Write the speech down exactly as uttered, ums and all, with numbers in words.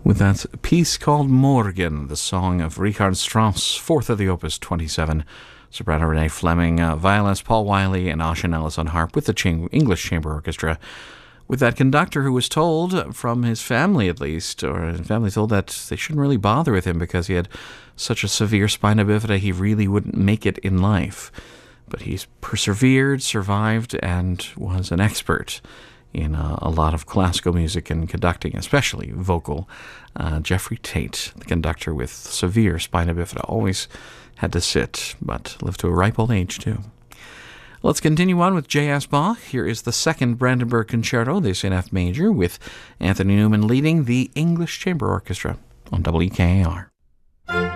With that piece called Morgen, the song of Richard Strauss, fourth of the Opus twenty-seven. Soprano Renee Fleming, uh, violinist Paul Wiley, and Ossian Ellis on harp with the Cham- English Chamber Orchestra. With that conductor who was told, from his family at least, or his family told that they shouldn't really bother with him because he had such a severe spina bifida, he really wouldn't make it in life. But he's persevered, survived, and was an expert in uh, a lot of classical music and conducting, especially vocal. Uh, Jeffrey Tate, the conductor with severe spina bifida, always had to sit, but lived to a ripe old age too. Let's continue on with J S. Bach. Here is the second Brandenburg Concerto, this in F major, with Anthony Newman leading the English Chamber Orchestra on W K A R.